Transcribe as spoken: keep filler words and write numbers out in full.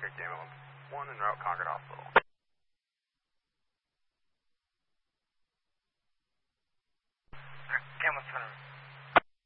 Oscar Gamma one en route Concord Hospital. Gamma Center.